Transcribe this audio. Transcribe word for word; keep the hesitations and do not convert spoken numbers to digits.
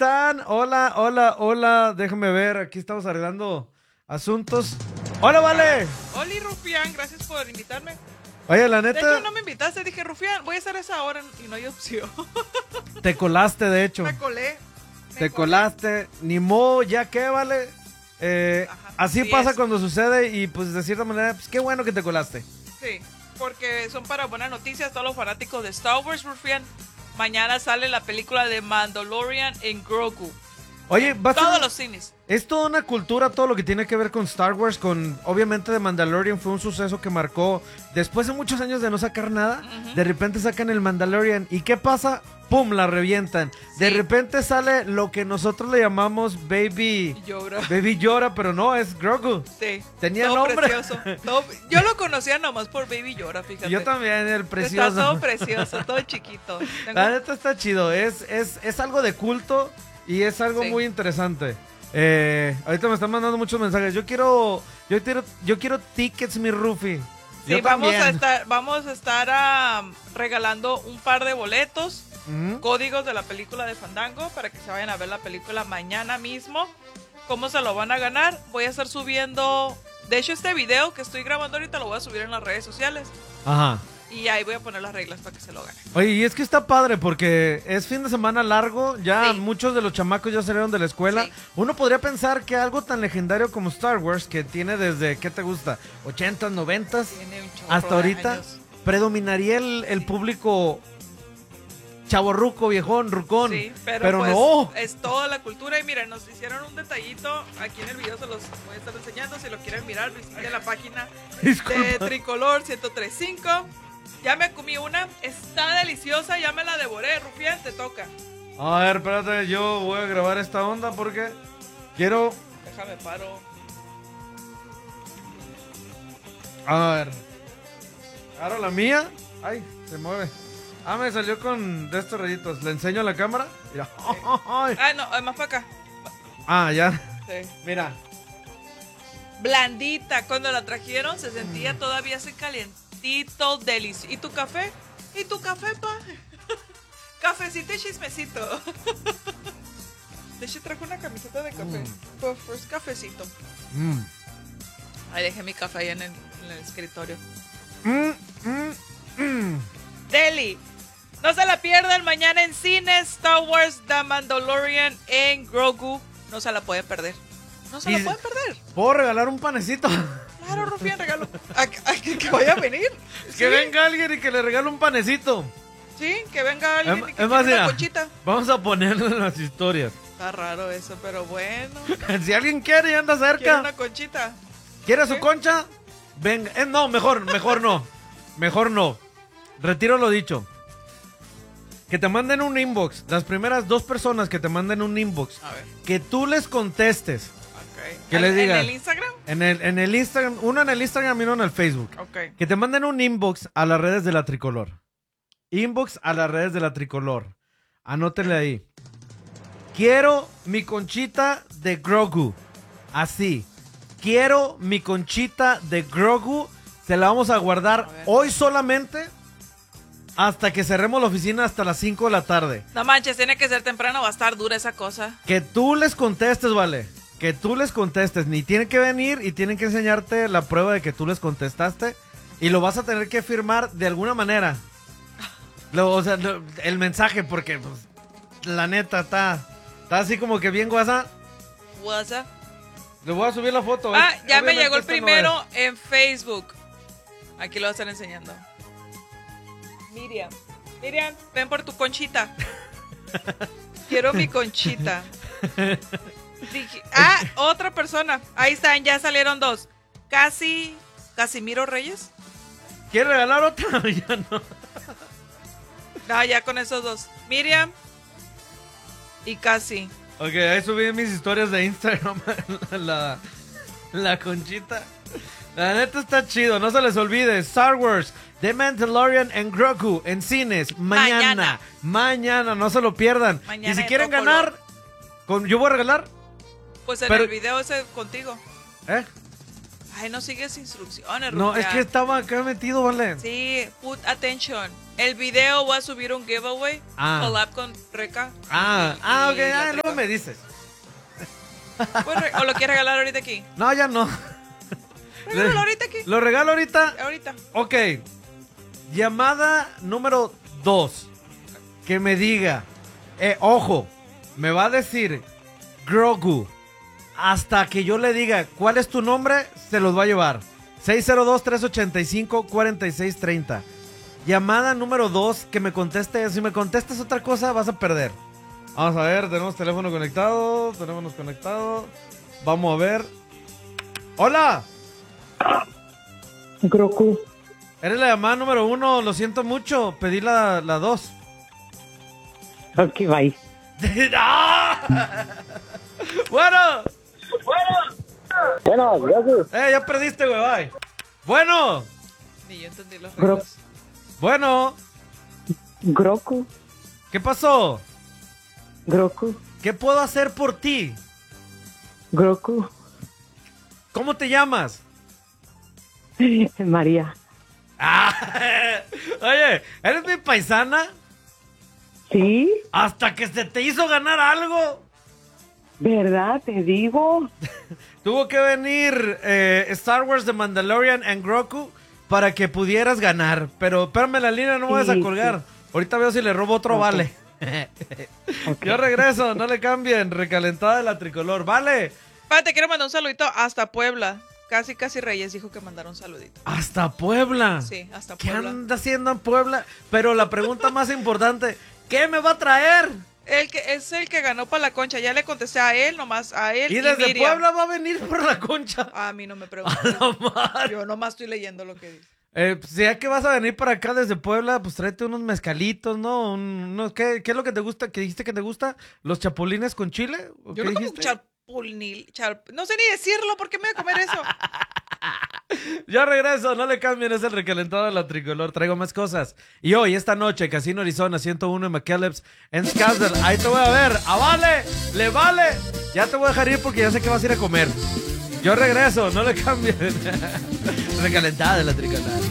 están? Hola, hola, hola. Déjame ver, aquí estamos arreglando asuntos. Hola, Vale. Hola, Rufián, gracias por invitarme. Oye, la neta. De hecho, no me invitaste, dije, Rufián, voy a hacer esa hora y no hay opción. Te colaste, de hecho. Me colé. Me Te colé. colaste. Ni modo, ya que, Vale. Eh, Ajá, así así pasa es. cuando sucede y pues de cierta manera, pues qué bueno que te colaste. Sí, porque son para buenas noticias todos los fanáticos de Star Wars, Rufián. Mañana sale la película de Mandalorian en Grogu. Oye, va a ser- Todos los cines. es toda una cultura, todo lo que tiene que ver con Star Wars, con obviamente The Mandalorian fue un suceso que marcó, después de muchos años de no sacar nada, Ujú. de repente sacan el Mandalorian y ¿qué pasa? ¡Pum! La revientan. De Sí. repente sale lo que nosotros le llamamos Baby, Y llora. Baby Yoda, pero no, es Grogu. Sí. Tenía todo nombre. precioso. Todo- yo lo conocía nomás por Baby Llora, fíjate. Yo también, el precioso. Está todo precioso, todo chiquito. Tengo- La neta está chido, es, es, es algo de culto y es algo Sí. muy interesante. Eh, ahorita me están mandando muchos mensajes. Yo quiero, yo quiero, yo quiero tickets, mi Rufi. Sí, Yo vamos a también. estar, vamos a estar ah, regalando un par de boletos, Ujú. códigos de la película de Fandango para que se vayan a ver la película mañana mismo. ¿Cómo se lo van a ganar? Voy a estar subiendo, de hecho este video que estoy grabando ahorita lo voy a subir en las redes sociales Ajá. y ahí voy a poner las reglas para que se lo ganen. Oye, y es que está padre porque es fin de semana largo, ya Sí. muchos de los chamacos ya salieron de la escuela. Sí. Uno podría pensar que algo tan legendario como Star Wars, que tiene desde, ¿qué te gusta? ochentas, noventas, Tiene un chorro hasta de ahorita, años. predominaría el, el público chavorruco, viejón, rucón. Sí, pero, pero pues no. es toda la cultura y miren, nos hicieron un detallito, aquí en el video se los voy a estar enseñando, si lo quieren mirar, visiten la página de Disculpa. Tricolor ciento tres punto cinco. Ya me comí una, está deliciosa, ya me la devoré, Rufián, te toca. A ver, espérate, yo voy a grabar esta onda porque quiero... Déjame paro. A ver. Ahora la mía. Ay, se mueve. Ah, me salió con de estos rayitos. Le enseño a la cámara. Mira. Ay. Ah, no, es más para acá. Ah, ya. Sí. Mira. Blandita, cuando la trajeron se sentía todavía así calientito, delicioso. ¿Y tu café? ¿Y tu café, pa? Cafecito y chismecito. De hecho, trajo una camiseta de café. Mm. Pues, pues cafecito. Mm. Ahí dejé mi café ahí en el, en el escritorio. Mm, mm, mm. Deli, no se la pierdan mañana en cines. Star Wars The Mandalorian en Grogu. No se la pueden perder. No se Y- la pueden perder. ¿Puedo regalar un panecito? Claro, Rufián, regalo. ¿A, a- que, que vaya a venir? Que Sí, venga alguien y que le regale un panecito. Sí, que venga alguien Es- y que es más, quiera una mira, conchita. Vamos a ponerlo en las historias. Está raro eso, pero bueno. Si alguien quiere y anda ¿Quiere cerca, una conchita? ¿quiere su ¿Sí? concha? Venga. Eh, no, mejor, mejor no. Mejor no. Retiro lo dicho. Que te manden un inbox. Las primeras dos personas que te manden un inbox. A ver, Que tú les contestes. ok. ¿Qué les ¿En- diga? ¿En el Instagram? En el, en el Instagram. Uno en el Instagram y uno en el Facebook. Ok. Que te manden un inbox a las redes de la Tricolor. Inbox a las redes de la Tricolor. Anótenle ahí. Quiero mi conchita de Grogu. Así. Quiero mi conchita de Grogu. Se la vamos a guardar A ver. hoy solamente hasta que cerremos la oficina hasta las cinco de la tarde. No manches, tiene que ser temprano, va a estar dura esa cosa. Que tú les contestes, vale. Que tú les contestes. Ni tienen que venir y tienen que enseñarte la prueba de que tú les contestaste. Y lo vas a tener que firmar de alguna manera. Lo- o sea, lo- el mensaje, porque pues, la neta está, está así como que bien guasa. WhatsApp. Le voy a subir la foto. Ah, eh. ya me Obviamente llegó el esta no primero en Facebook. Aquí lo voy a estar enseñando. Miriam. Miriam, ven por tu conchita. Quiero mi conchita. Dije- ah, otra persona. Ahí están, ya salieron dos. Casi, Casimiro Reyes. es. ¿Quieres regalar otra? Ya no. Ah, ya con esos dos. Miriam y Casi. Ok, ahí subí mis historias de Instagram. la, la conchita. La neta está chido, no se les olvide. Star Wars, The Mandalorian en Grogu en cines mañana. Mañana, Mañana. no se lo pierdan. Mañana y si en quieren todo ganar, con, yo voy a regalar. Pues en Pero- el video ese contigo. ¿Eh? Ay, no sigues instrucciones, No, es Rufián. que estaba acá metido, vale. Sí, put attention. El video voy a subir un giveaway. Ah. Collab con Reca. Ah, y- ah, ok, y la ah, luego Treca. me dices. Pues, re- ¿O lo quieres regalar ahorita aquí? No, ya no. Regálalo ahorita aquí. ¿Lo regalo ahorita? Ahorita. Ok. Llamada número dos. Que me diga. Eh, ojo. Me va a decir Grogu. Hasta que yo le diga cuál es tu nombre, se los va a llevar. seis cero dos, tres ocho cinco, cuatro seis tres cero. Llamada número dos. Que me conteste. Si me contestas otra cosa, vas a perder. Vamos a ver. Tenemos teléfono conectado. Teléfono conectado. Vamos a ver. ¡Hola! Groku. Eres la llamada número uno, lo siento mucho. Pedí la, la dos. Ok, bye. ¡Ah! Bueno. Bueno, gracias. Eh, ya perdiste, güey, bye. Bueno. Ni yo entendí los Bro. regalos. Bueno. Groku. ¿Qué pasó? Groku. ¿Qué puedo hacer por ti? Groku. ¿Cómo te llamas? María. Ah, oye, ¿eres mi paisana? ¿Sí? Hasta que se te hizo ganar algo. ¿Verdad? Te digo. Tuvo que venir eh, Star Wars The Mandalorian and Grogu para que pudieras ganar. Pero espérame la línea, no me Sí, vas a colgar. sí. Ahorita veo si le robo otro Ok. vale. Ok. Yo regreso, no le cambien. Recalentada de la tricolor, vale. Pa, te quiero mandar un saludito hasta Puebla. Casi, casi Reyes dijo que mandaron un saludito. Hasta Puebla. Sí, hasta ¿Qué Puebla. anda haciendo en Puebla? Pero la pregunta más importante, ¿qué me va a traer? El que es el que ganó para la concha. Ya le contesté a él, nomás a él. Y Y, desde Miriam. Puebla va a venir por la concha. A mí no me preguntes. A la madre. Yo nomás estoy leyendo lo que dice. Eh, pues, ya que vas a venir para acá desde Puebla, pues tráete unos mezcalitos, ¿no? Un- unos- ¿qué, ¿Qué es lo que te gusta? ¿Qué dijiste que te gusta? ¿Los chapulines con chile? ¿O Yo qué no como dijiste? chapulnil, chap- no sé ni decirlo, ¿por qué me voy a comer eso? Ya regreso, no le cambien, es el recalentado de la tricolor, traigo más cosas. Y hoy, esta noche, Casino Arizona ciento uno en McKellips, en Scottsdale, ahí te voy a ver, ¡a vale! ¡Le vale! Ya te voy a dejar ir porque ya sé que vas a ir a comer. Yo regreso, no le cambien. Recalentada de la tricolor.